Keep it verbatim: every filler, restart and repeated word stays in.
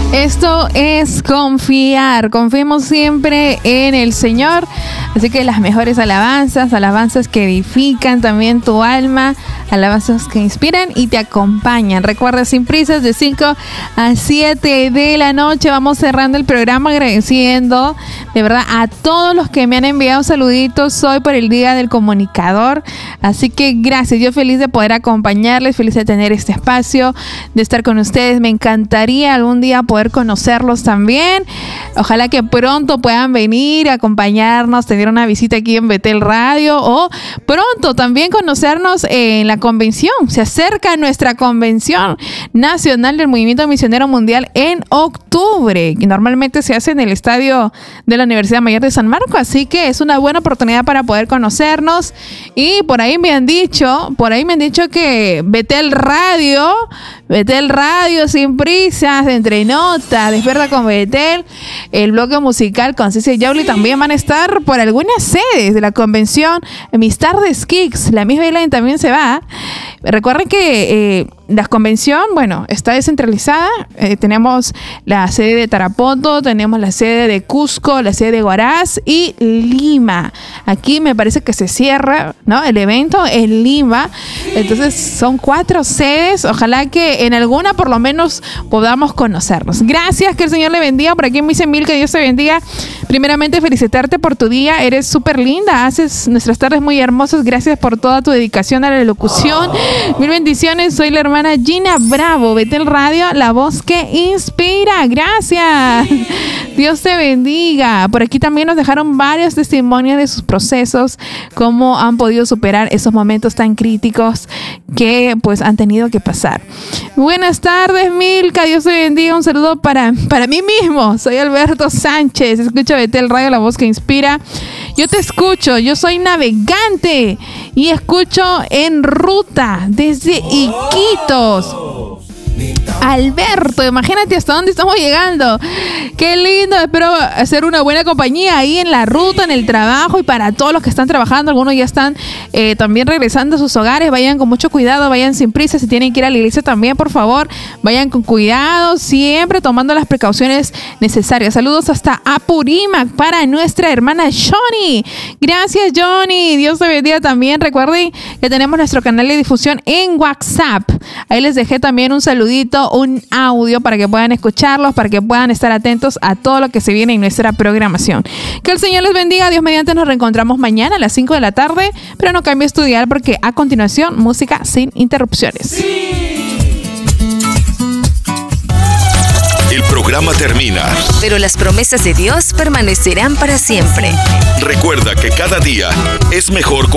Esto es confiar. Confiemos siempre en el Señor. Así que las mejores alabanzas, alabanzas que edifican también tu alma, alabanzas que inspiran y te acompañan. Recuerda, sin prisas, de cinco a siete de la noche. Vamos cerrando el programa agradeciendo de verdad a todos los que me han enviado saluditos hoy por el Día del Comunicador. Así que gracias. Yo feliz de poder acompañarles, feliz de tener este espacio, de estar con ustedes. Me encantaría algún día poder conocerlos también. Ojalá que pronto puedan venir a acompañarnos, tener una visita aquí en Betel Radio, o pronto también conocernos en la convención. Se acerca nuestra convención nacional del Movimiento Misionero Mundial en octubre, que normalmente se hace en el estadio de la Universidad Mayor de San Marcos, así que es una buena oportunidad para poder conocernos. Y por ahí me han dicho, por ahí me han dicho que Betel Radio, Betel Radio Sin Prisas, Entre Notas, Despierta con Betel, el bloque musical con Ceci Yauli también van a estar por algunas sedes de la convención. Mis Tardes Kicks, la misma Elaine también se va. Recuerden que eh, la convención, bueno, está descentralizada. Eh, tenemos la sede de Tarapoto, tenemos la sede de Cusco, la sede de Huaraz y Lima. Aquí me parece que se cierra, ¿no?, el evento en Lima. Entonces son cuatro sedes. Ojalá que en alguna por lo menos podamos conocernos. Gracias, que el Señor le bendiga. Por aquí me dice Mil, que Dios te bendiga. Primeramente, felicitarte por tu día. Eres súper linda. Haces nuestras tardes muy hermosas. Gracias por toda tu dedicación a la locución. Mil bendiciones. Soy la hermana Gina Bravo, Betel Radio, la voz que inspira. Gracias. Dios te bendiga. Por aquí también nos dejaron varios testimonios de sus procesos, cómo han podido superar esos momentos tan críticos que pues han tenido que pasar. Buenas tardes, Milka. Dios te bendiga. Un saludo para, para mí mismo. Soy Alberto Sánchez. Escucha Betel Radio, la voz que inspira. Yo te escucho. Yo soy navegante y escucho en ruta desde Iquitos. Alberto, imagínate hasta dónde estamos llegando. Qué lindo. Espero hacer una buena compañía ahí en la ruta, en el trabajo, y para todos los que están trabajando. Algunos ya están eh, también regresando a sus hogares. Vayan con mucho cuidado, vayan sin prisa. Si tienen que ir a la iglesia también, por favor, vayan con cuidado, siempre tomando las precauciones necesarias. Saludos hasta Apurímac para nuestra hermana Johnny. Gracias, Johnny. Dios te bendiga también. Recuerden que tenemos nuestro canal de difusión en WhatsApp. Ahí les dejé también un saludito, un audio para que puedan escucharlos, para que puedan estar atentos a todo lo que se viene en nuestra programación. Que el Señor les bendiga. Dios mediante, nos reencontramos mañana a las cinco de la tarde, pero no cambie estudiar, porque a continuación, música sin interrupciones. Sí. El programa termina, pero las promesas de Dios permanecerán para siempre. Recuerda que cada día es mejor